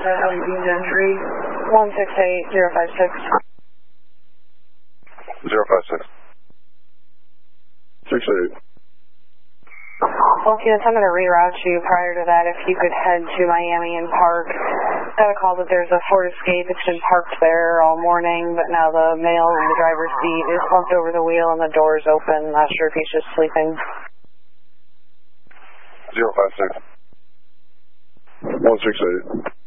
entry 168056. 056. 68. Well, kids, I'm going to reroute you. Prior to that, if you could head to Miami and park. Got a call that there's a Ford Escape. It's been parked there all morning, but now the male in the driver's seat is slumped over the wheel and the door is open. Not sure if he's just sleeping. 056. 168.